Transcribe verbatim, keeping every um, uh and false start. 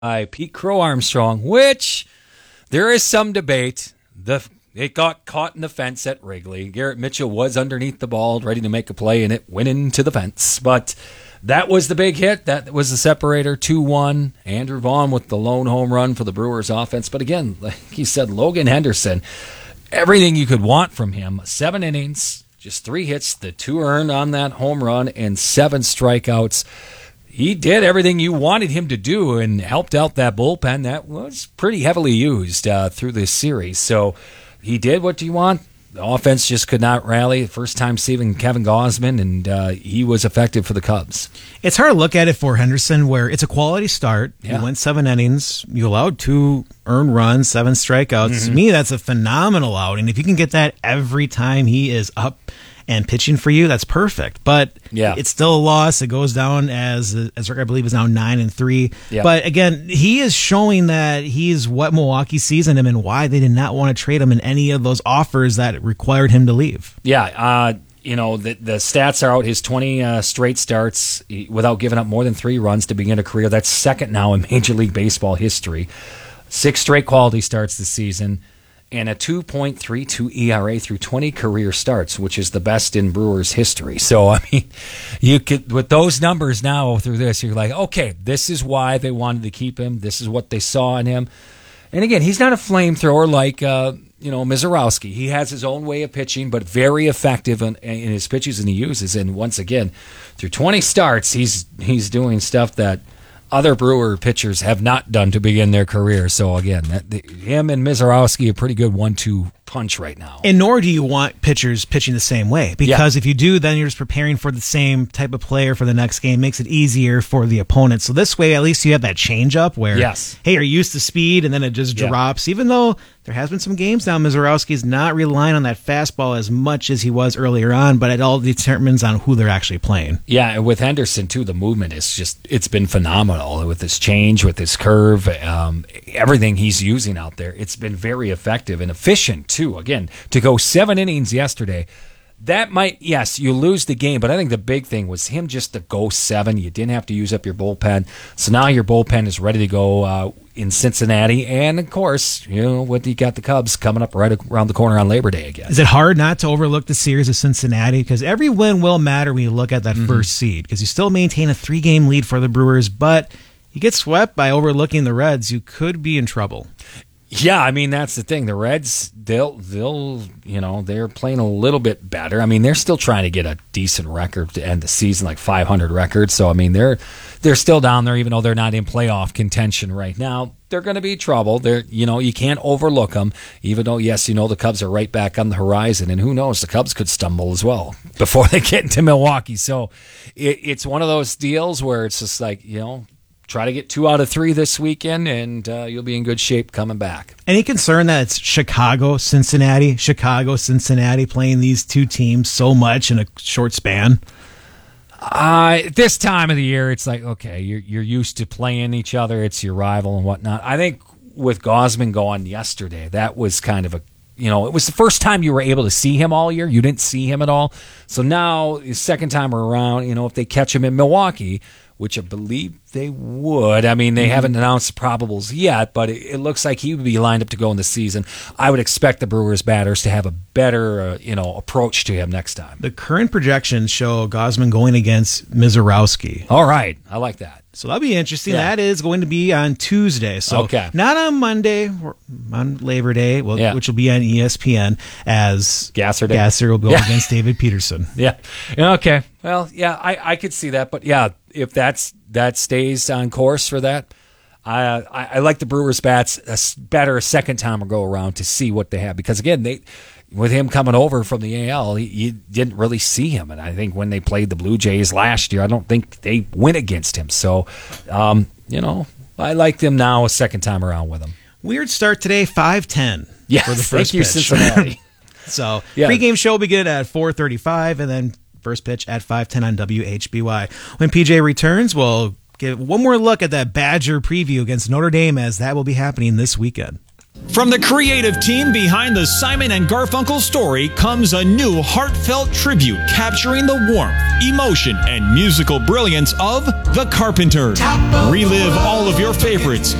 by Pete Crow Armstrong, which there is some debate. The It got caught in the fence at Wrigley. Garrett Mitchell was underneath the ball, ready to make a play, and it went into the fence. But that was the big hit. That was the separator, two one. Andrew Vaughn with the lone home run for the Brewers offense. But again, like he said, Logan Henderson, everything you could want from him. Seven innings, just three hits, the two earned on that home run, and seven strikeouts. He did everything you wanted him to do and helped out that bullpen that was pretty heavily used uh, through this series. So he did what you want. The offense just could not rally. First time seeing Kevin Gausman, and uh, he was effective for the Cubs. It's hard to look at it for Henderson where it's a quality start. Yeah. You went seven innings. You allowed two earned runs, seven strikeouts. Mm-hmm. To me, that's a phenomenal outing. If you can get that every time he is up and pitching for you, that's perfect. But yeah. It's still a loss. It goes down as, as Rick, I believe, is now nine and three. Yeah. But again, he is showing that he's what Milwaukee sees in him and why they did not want to trade him in any of those offers that required him to leave. Yeah, uh, you know, the, the stats are out. His twenty uh, straight starts without giving up more than three runs to begin a career. That's second now in Major League Baseball history. Six straight quality starts this season. And a two point three two E R A through twenty career starts, which is the best in Brewers history. So, I mean, you could with those numbers now through this, you're like, okay, this is why they wanted to keep him. This is what they saw in him. And again, he's not a flamethrower like, uh, you know, Mizorowski. He has his own way of pitching, but very effective in, in his pitches and he uses. And once again, through twenty starts, he's he's doing stuff that other Brewer pitchers have not done to begin their career. So, again, that, the, him and Mizorowski a pretty good one two punch right now. And nor do you want pitchers pitching the same way. Because yeah. if you do, then you're just preparing for the same type of player for the next game. Makes it easier for the opponent. So this way, at least you have that change-up where, yes. hey, you're used to speed, and then it just yeah. drops. Even though there has been some games now, Mizorowski's not relying on that fastball as much as he was earlier on, but it all determines on who they're actually playing. Yeah, and with Henderson, too, the movement is just, it's been phenomenal with his change, with his curve, um, everything he's using out there. It's been very effective and efficient, too. Again, to go seven innings yesterday, that might, yes, you lose the game, but I think the big thing was him just to go seven. You didn't have to use up your bullpen. So now your bullpen is ready to go uh, in Cincinnati. And, of course, you know, what you got the Cubs coming up right around the corner on Labor Day again. Is it hard not to overlook the series of Cincinnati? Because every win will matter when you look at that mm-hmm. first seed. Because you still maintain a three-game lead for the Brewers, but you get swept by overlooking the Reds, you could be in trouble. Yeah, I mean, that's the thing. The Reds, they'll, they'll, you know, they're playing a little bit better. I mean, they're still trying to get a decent record to end the season, like five hundred records. So, I mean, they're they're still down there, even though they're not in playoff contention right now. They're going to be trouble. They're, you know, you can't overlook them, even though, yes, you know, the Cubs are right back on the horizon. And who knows, the Cubs could stumble as well before they get into Milwaukee. So, it, it's one of those deals where it's just like, you know, try to get two out of three this weekend, and uh, you'll be in good shape coming back. Any concern that it's Chicago, Cincinnati, Chicago, Cincinnati playing these two teams so much in a short span? Uh, this time of the year, it's like, okay, you're you're used to playing each other. It's your rival and whatnot. I think with Gausman going yesterday, that was kind of a, you know, it was the first time you were able to see him all year. You didn't see him at all. So now, the second time around, you know, if they catch him in Milwaukee, which I believe they would. I mean, they mm-hmm. haven't announced probables yet, but it, it looks like he would be lined up to go in the season. I would expect the Brewers batters to have a better, uh, you know, approach to him next time. The current projections show Gausman going against Mizorowski. All right. I like that. So that'll be interesting. Yeah. That is going to be on Tuesday. So okay. not on Monday, or on Labor Day, well, yeah. which will be on E S P N, as Gasser, Day. Gasser will go yeah. against David Peterson. Yeah. Okay. Well, yeah, I, I could see that. But, yeah, if that's that stays on course for that, I, I, I like the Brewers' bats a better a second time or go around to see what they have. Because, again, they with him coming over from the A L, he, you didn't really see him. And I think when they played the Blue Jays last year, I don't think they went against him. So, um, you know, I like them now a second time around with him. Weird start today, five ten yeah, for the first thank you, pitch. Cincinnati. So, yeah. pregame show will begin at four thirty-five, and then first pitch at five ten on W H B Y. When P J returns, we'll give one more look at that Badger preview against Notre Dame, as that will be happening this weekend. From the creative team behind the Simon and Garfunkel story comes a new heartfelt tribute capturing the warmth, emotion, and musical brilliance of The Carpenters. Relive all of your favorites